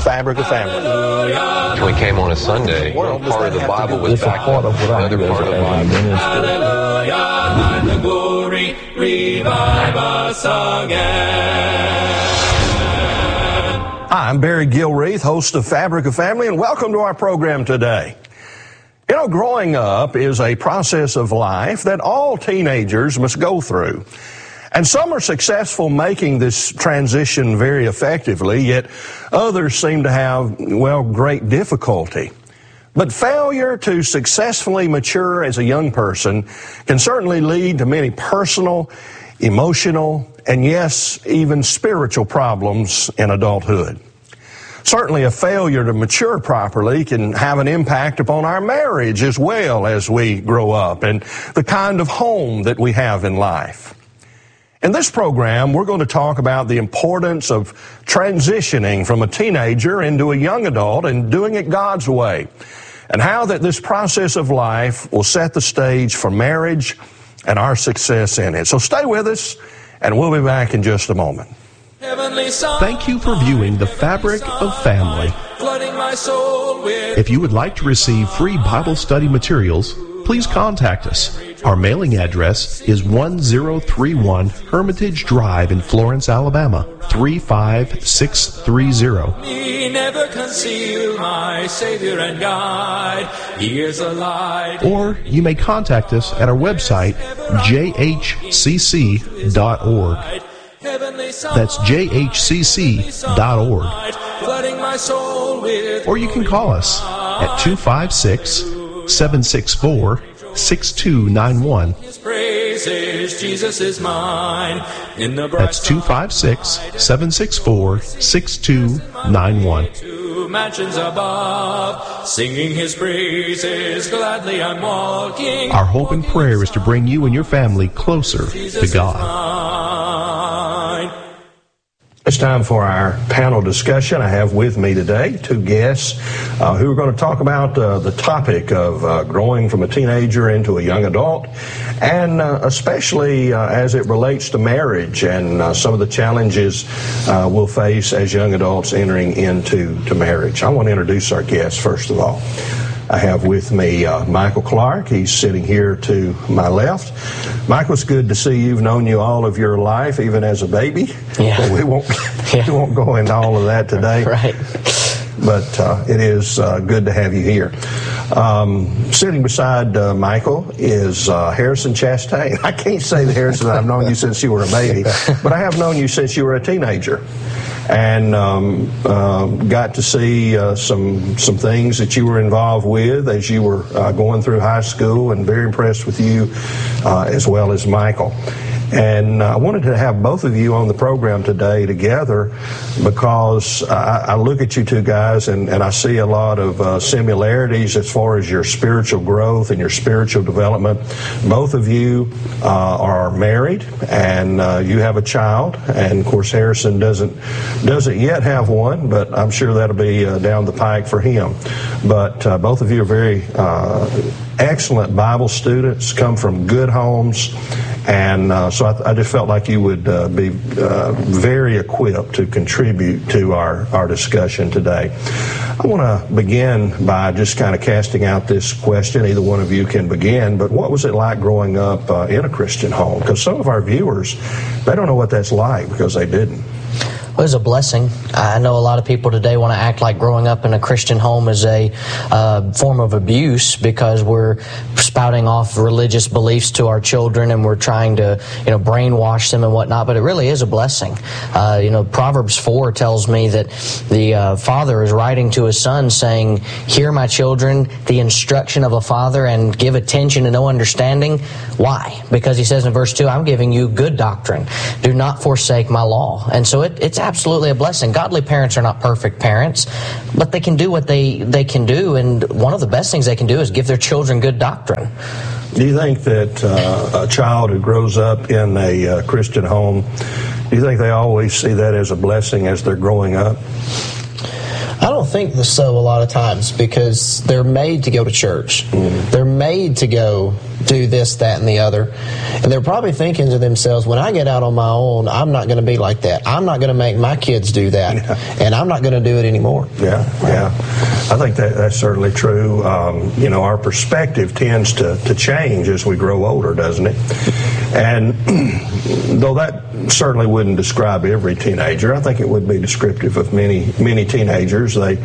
Fabric of Family. We came on a Sunday. One part of the Bible was backed up. Another part of the Bible. Hallelujah, and the glory, revive us again. Hi, I'm Barry Gilreath, host of Fabric of Family, and welcome to our program today. You know, growing up is a process of life that all teenagers must go through. And some are successful making this transition very effectively, yet others seem to have, great difficulty. But failure to successfully mature as a young person can certainly lead to many personal, emotional, and yes, even spiritual problems in adulthood. Certainly a failure to mature properly can have an impact upon our marriage as well as we grow up and the kind of home that we have in life. In this program, we're going to talk about the importance of transitioning from a teenager into a young adult and doing it God's way, and how that this process of life will set the stage for marriage and our success in it. So stay with us, and we'll be back in just a moment. Thank you for viewing The Fabric of Family. If you would like to receive free Bible study materials, please contact us. Our mailing address is 1031 Hermitage Drive in Florence, Alabama, 35630. Me never conceal my Savior and guide. He is a light. Or you may contact us at our website, jhcc.org. That's jhcc.org. Or you can call us at 256-764-6291. Jesus is mine. That's 256-764-6291. Mansions above, singing his praises, gladly I'm walking. Our hope and prayer is to bring you and your family closer to God. It's time for our panel discussion. I have with me today two guests who are going to talk about the topic of growing from a teenager into a young adult, and especially as it relates to marriage and some of the challenges we'll face as young adults entering into marriage. I want to introduce our guests first of all. I have with me Michael Clark. He's sitting here to my left. Michael, it's good to see you. I've known you all of your life, even as a baby. Yeah. But we won't go into all of that today. Right. But it is good to have you here. Sitting beside Michael is Harrison Chastain. I can't say that, Harrison, I've known you since you were a baby, but I have known you since you were a teenager. And got to see some things that you were involved with as you were going through high school, and very impressed with you as well as Michael. And I wanted to have both of you on the program today together because I look at you two guys and I see a lot of similarities as far as your spiritual growth and your spiritual development. Both of you are married, and you have a child. And of course, Harrison doesn't yet have one, but I'm sure that'll be down the pike for him. But both of you are very excellent Bible students, come from good homes. And so I just felt like you would be very equipped to contribute to our discussion today. I want to begin by just kind of casting out this question. Either one of you can begin, but what was it like growing up in a Christian home? Because some of our viewers, they don't know what that's like because they didn't. It was a blessing. I know a lot of people today want to act like growing up in a Christian home is a form of abuse because we're spouting off religious beliefs to our children and we're trying to, brainwash them and whatnot. But it really is a blessing. Proverbs 4 tells me that the father is writing to his son saying, "Hear, my children, the instruction of a father, and give attention to no understanding." Why? Because he says in verse 2, "I'm giving you good doctrine. Do not forsake my law." And so it's absolutely a blessing. Godly parents are not perfect parents, but they can do what they can do, and one of the best things they can do is give their children good doctrine. Do you think that a child who grows up in a Christian home, do you think they always see that as a blessing as they're growing up? I don't think so a lot of times, because they're made to go to church. They're made to go do this, that, and the other. And they're probably thinking to themselves, when I get out on my own, I'm not going to be like that. I'm not going to make my kids do that, and I'm not going to do it anymore. Yeah. I think that's certainly true. Our perspective tends to change as we grow older, doesn't it? And though that certainly wouldn't describe every teenager, I think it would be descriptive of many teenagers. They,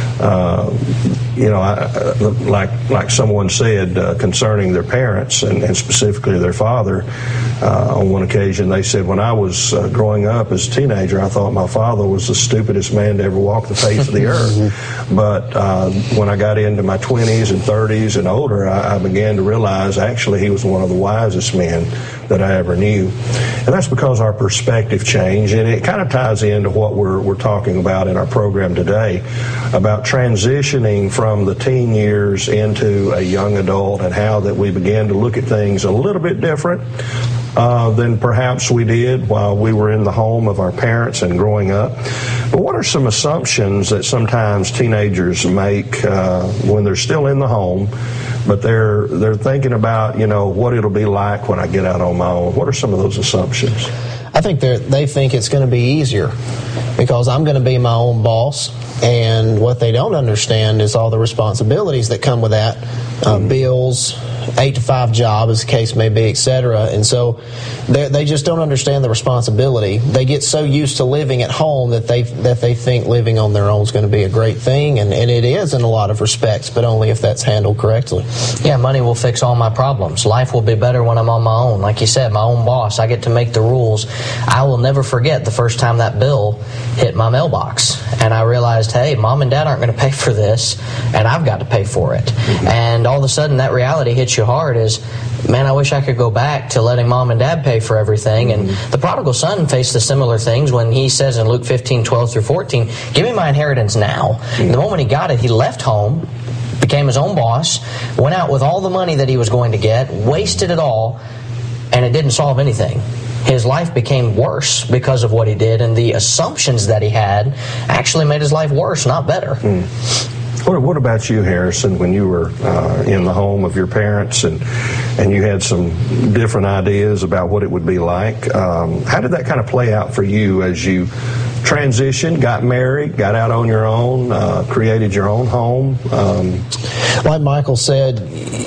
like someone said concerning their parents and specifically their father, on one occasion they said, when I was growing up as a teenager, I thought my father was the stupidest man to ever walk the face of the earth. But when I got into my 20s and 30s and older, I began to realize actually he was one of the wisest men that I ever knew. And that's because our perspective changed, and it kind of ties into what we're talking about in our program today, about transitioning from the teen years into a young adult, and how that we began to look at things a little bit different than perhaps we did while we were in the home of our parents and growing up. But what are some assumptions that sometimes teenagers make when they're still in the home, but they're thinking about, what it'll be like when I get out on my own? What are some of those assumptions? I think they think it's going to be easier because I'm going to be my own boss, and what they don't understand is all the responsibilities that come with that, bills, 8-to-5 job, as the case may be, etc. And so they just don't understand the responsibility. They get so used to living at home that they think living on their own is going to be a great thing, and it is in a lot of respects, but only if that's handled correctly. Yeah, money will fix all my problems. Life will be better when I'm on my own. Like you said, my own boss. I get to make the rules. I will never forget the first time that bill hit my mailbox, and I realized, hey, Mom and Dad aren't going to pay for this, and I've got to pay for it. Mm-hmm. And all of a sudden that reality hits you hard is, man, I wish I could go back to letting Mom and Dad pay for everything. And the prodigal son faced the similar things when he says in Luke 15:12-14, give me my inheritance now. And the moment he got it, he left home, became his own boss, went out with all the money that he was going to get, wasted it all, and it didn't solve anything. His life became worse because of what he did, and the assumptions that he had actually made his life worse, not better. What about you, Harrison, when you were in the home of your parents and you had some different ideas about what it would be like? How did that kind of play out for you as you transitioned, got married, got out on your own, created your own home? Like Michael said,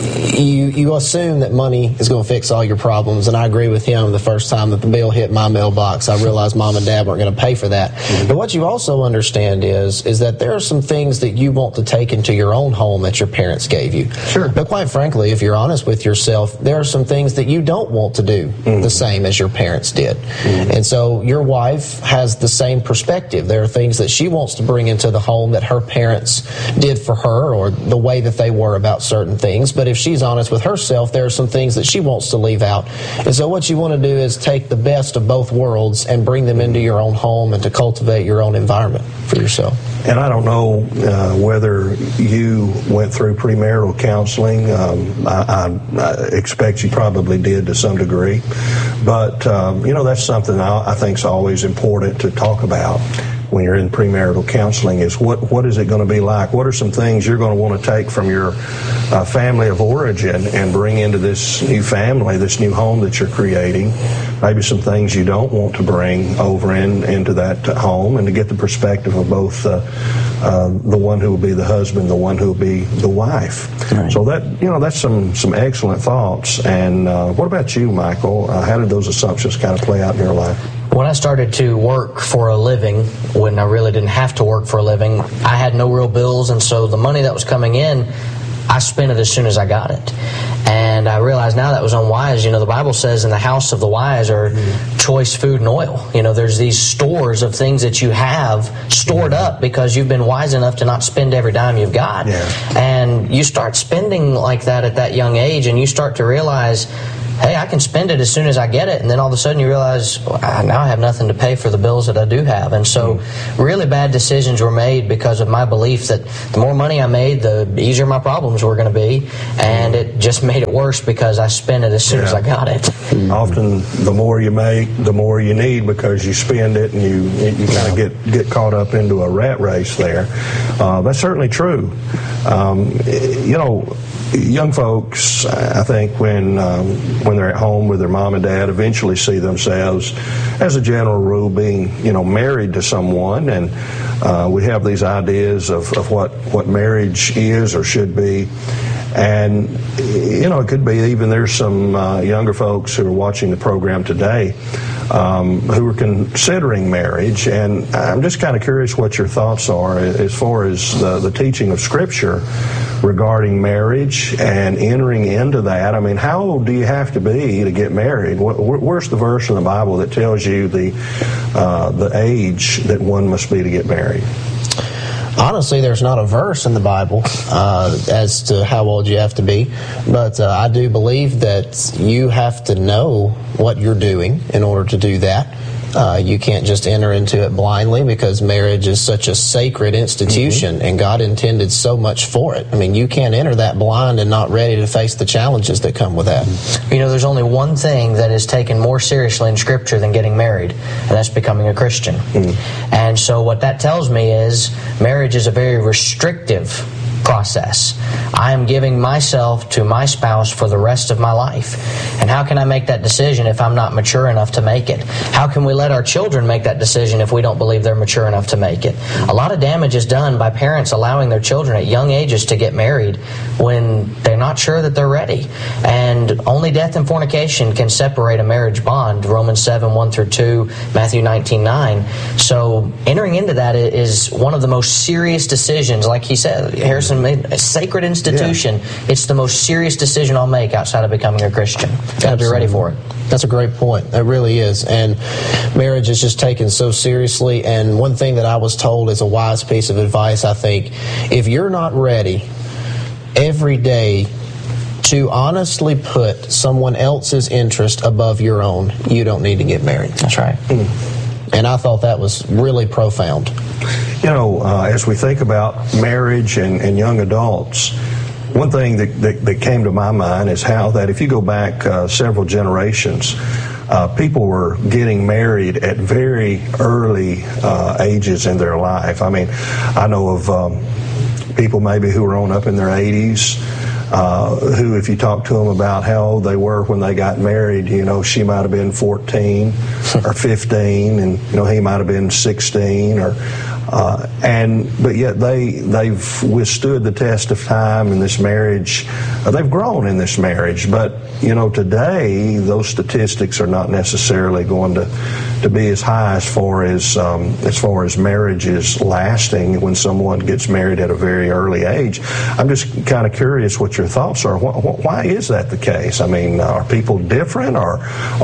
you assume that money is going to fix all your problems, and I agree with him. The first time that the bill hit my mailbox, I realized Mom and Dad weren't going to pay for that. Mm-hmm. But what you also understand is that there are some things that you want to take into your own home that your parents gave you. Sure. But quite frankly, if you're honest with yourself, there are some things that you don't want to do the same as your parents did. Mm-hmm. And so your wife has the same perspective. There are things that she wants to bring into the home that her parents did for her, or the way that they were about certain things. But if she's honest with herself, there are some things that she wants to leave out. And so what you want to do is take the best of both worlds and bring them into your own home and to cultivate your own environment for yourself. And I don't know whether you went through premarital counseling. I expect you probably did to some degree. But, that's something I think is always important to talk about when you're in premarital counseling, is what is it going to be like? What are some things you're going to want to take from your family of origin and bring into this new family, this new home that you're creating? Maybe some things you don't want to bring over into that home, and to get the perspective of both the one who will be the husband, the one who will be the wife. Right. So that's some excellent thoughts. And what about you, Michael? How did those assumptions kind of play out in your life? When I started to work for a living, when I really didn't have to work for a living, I had no real bills, and so the money that was coming in, I spent it as soon as I got it. And I realized now that was unwise. The Bible says in the house of the wise are choice food and oil. There's these stores of things that you have stored up because you've been wise enough to not spend every dime you've got. Yeah. And you start spending like that at that young age, and you start to realize hey, I can spend it as soon as I get it, and then all of a sudden you realize, now I have nothing to pay for the bills that I do have. And so really bad decisions were made because of my belief that the more money I made, the easier my problems were going to be, and it just made it worse because I spent it as soon as I got it. Often the more you make, the more you need because you spend it, and you kind of get caught up into a rat race there. That's certainly true. Young folks, I think, when they're at home with their mom and dad, eventually see themselves, as a general rule, being married to someone, and we have these ideas of what marriage is or should be. And it could be even there's some younger folks who are watching the program today who are considering marriage, and I'm just kind of curious what your thoughts are as far as the teaching of Scripture regarding marriage and entering into that. I mean, how old do you have to be to get married? Where's the verse in the Bible that tells you the age that one must be to get married? Honestly, there's not a verse in the Bible as to how old you have to be, but I do believe that you have to know what you're doing in order to do that. You can't just enter into it blindly because marriage is such a sacred institution, and God intended so much for it. I mean, you can't enter that blind and not ready to face the challenges that come with that. There's only one thing that is taken more seriously in Scripture than getting married, and that's becoming a Christian. And so what that tells me is marriage is a very restrictive process. I am giving myself to my spouse for the rest of my life. And how can I make that decision if I'm not mature enough to make it? How can we let our children make that decision if we don't believe they're mature enough to make it? A lot of damage is done by parents allowing their children at young ages to get married when they're not sure that they're ready. And only death and fornication can separate a marriage bond. Romans 7:1-2, Matthew 19:9. So entering into that is one of the most serious decisions. Like he said, Harrison made a sacred institution. Yeah. It's the most serious decision I'll make outside of becoming a Christian. Got to be ready for it. That's a great point. It really is. And marriage is just taken so seriously. And one thing that I was told is a wise piece of advice, I think, if you're not ready every day to honestly put someone else's interest above your own, you don't need to get married. That's right. And I thought that was really profound. As we think about marriage and young adults, one thing that came to my mind is how that if you go back several generations, people were getting married at very early ages in their life. I mean, I know of people maybe who were up in their 80s, who, if you talk to them about how old they were when they got married, she might have been 14 or 15, and he might have been 16, but yet they've withstood the test of time in this marriage. They've grown in this marriage, but today those statistics are not necessarily going to be as high as far as marriage is lasting when someone gets married at a very early age. I'm just kind of curious what your thoughts are. Why is that the case? I mean, are people different, or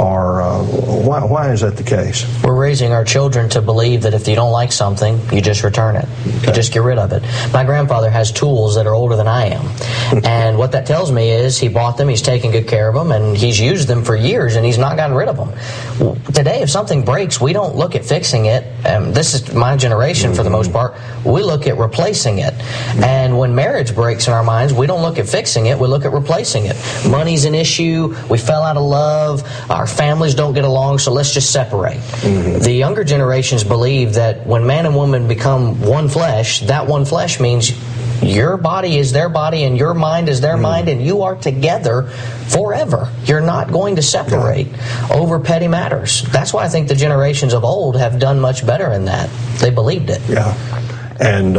why is that the case? We're raising our children to believe that if you don't like something, you just return it. Okay. You just get rid of it. My grandfather has tools that are older than I am. And what that tells me is he bought them, he's taken good care of them, and he's used them for years, and he's not gotten rid of them. Today, if something breaks, we don't look at fixing it. This is my generation for the most part. We look at replacing it. And when marriage breaks in our minds, we don't look at fixing it, we look at replacing it. Money's an issue, we fell out of love, our families don't get along, so let's just separate. The younger generations believe that when man and woman become one flesh, that one flesh means your body is their body and your mind is their mind, and you are together forever. You're not going to separate over petty matters. That's why I think the generations of old have done much better in that. They believed it. Yeah. And,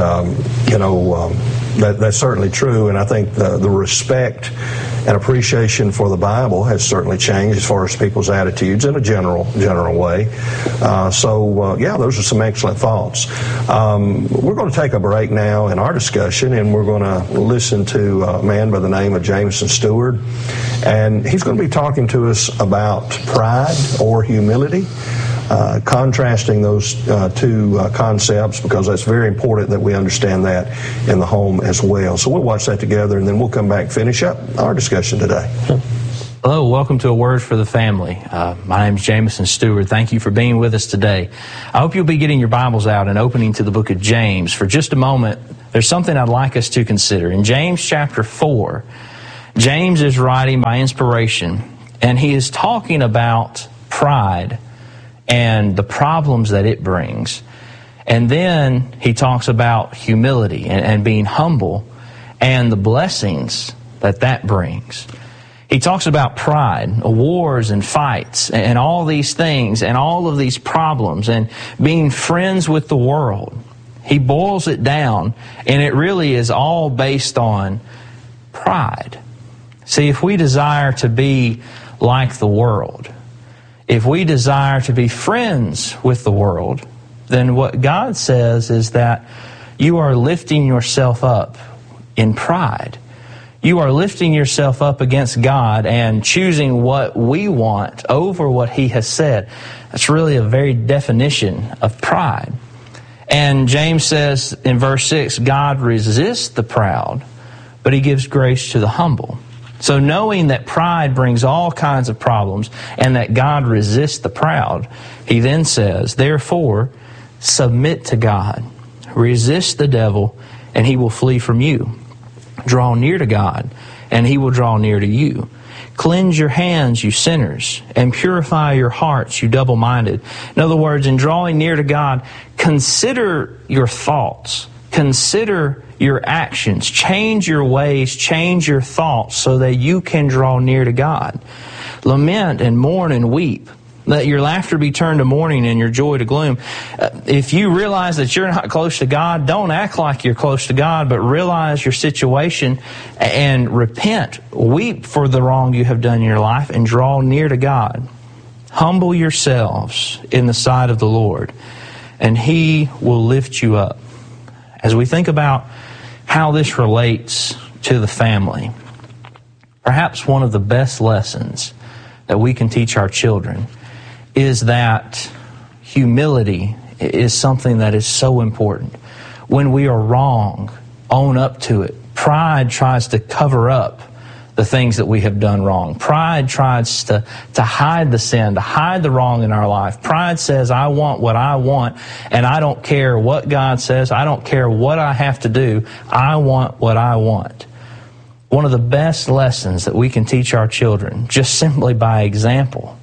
that's certainly true, and I think the respect and appreciation for the Bible has certainly changed as far as people's attitudes in a general way. Those are some excellent thoughts. We're going to take a break now in our discussion, and we're going to listen to a man by the name of Jameson Stewart, and he's going to be talking to us about pride or humility. Contrasting those two concepts, because that's very important that we understand that in the home as well. So we'll watch that together, and then we'll come back and finish up our discussion today. Hello, welcome to A Word for the Family. My name is Jamison Stewart. Thank you for being with us today. I hope you'll be getting your Bibles out and opening to the book of James. For just a moment, there's something I'd like us to consider. In James chapter 4, James is writing by inspiration, and he is talking about pride and the problems that it brings. And then he talks about humility and being humble and the blessings that brings. He talks about pride, wars and fights and all these things and all of these problems and being friends with the world. He boils it down, and it really is all based on pride. See, if we desire to be like the world, if we desire to be friends with the world, then what God says is that you are lifting yourself up in pride. You are lifting yourself up against God and choosing what we want over what He has said. That's really a very definition of pride. And James says in verse 6, God resists the proud, but He gives grace to the humble. So knowing that pride brings all kinds of problems and that God resists the proud, He then says, therefore, submit to God. Resist the devil, and he will flee from you. Draw near to God, and He will draw near to you. Cleanse your hands, you sinners, and purify your hearts, you double-minded. In other words, in drawing near to God, consider your thoughts. Consider your actions. Change your ways, change your thoughts so that you can draw near to God. Lament and mourn and weep. Let your laughter be turned to mourning and your joy to gloom. If you realize that you're not close to God, don't act like you're close to God, but realize your situation and repent. Weep for the wrong you have done in your life and draw near to God. Humble yourselves in the sight of the Lord, and He will lift you up. As we think about how this relates to the family, perhaps one of the best lessons that we can teach our children is that humility is something that is so important. When we are wrong, own up to it. Pride tries to cover up the things that we have done wrong. Pride tries to hide the sin, to hide the wrong in our life. Pride says, I want what I want, and I don't care what God says. I don't care what I have to do. I want what I want. One of the best lessons that we can teach our children, just simply by example,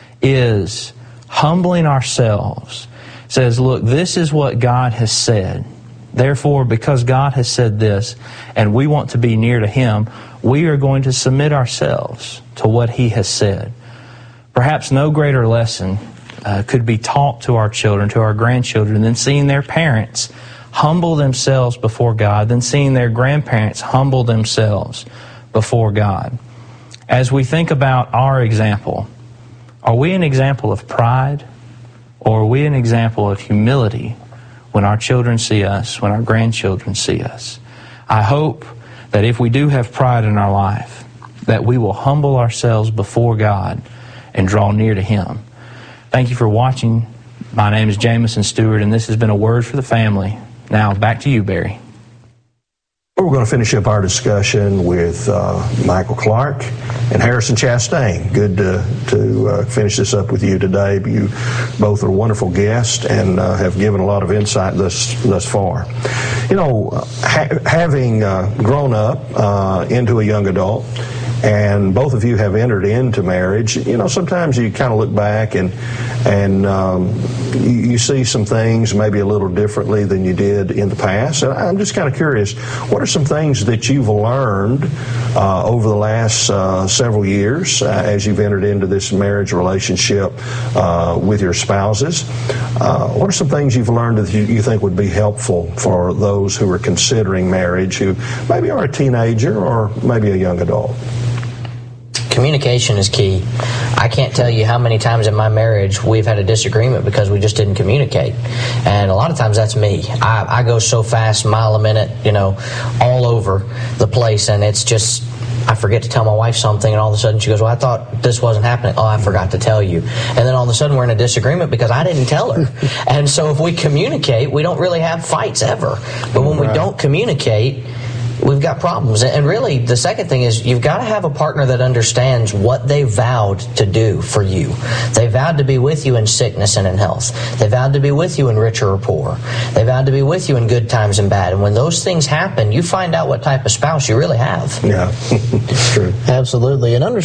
is humbling ourselves. Says, look, this is what God has said. Therefore, because God has said this, and we want to be near to Him, we are going to submit ourselves to what He has said. Perhaps no greater lesson could be taught to our children, to our grandchildren, than seeing their parents humble themselves before God, than seeing their grandparents humble themselves before God. As we think about our example, are we an example of pride, or are we an example of humility when our children see us, when our grandchildren see us? I hope that if we do have pride in our life, that we will humble ourselves before God and draw near to Him. Thank you for watching. My name is Jamison Stewart, and this has been A Word for the Family. Now, back to you, Barry. We're going to finish up our discussion with Michael Clark and Harrison Chastain. Good to finish this up with you today. You both are wonderful guests and have given a lot of insight thus far. You know, having grown up into a young adult, and both of you have entered into marriage, you know, sometimes you kind of look back and you see some things maybe a little differently than you did in the past. And I'm just kind of curious, what are some things that you've learned over the last several years as you've entered into this marriage relationship with your spouses? What are some things you've learned that you think would be helpful for those who are considering marriage, who maybe are a teenager or maybe a young adult? Communication is key. I can't tell you how many times in my marriage we've had a disagreement because we just didn't communicate. And a lot of times that's me. I go so fast, mile a minute, you know, all over the place, and it's just, I forget to tell my wife something, and all of a sudden she goes, well, I thought this wasn't happening. Oh, I forgot to tell you. And then all of a sudden we're in a disagreement because I didn't tell her. And so if we communicate, we don't really have fights ever. But when we don't communicate, we've got problems. And really, the second thing is you've got to have a partner that understands what they vowed to do for you. They vowed to be with you in sickness and in health. They vowed to be with you in richer or poor. They vowed to be with you in good times and bad. And when those things happen, you find out what type of spouse you really have. Yeah, it's true. Absolutely. And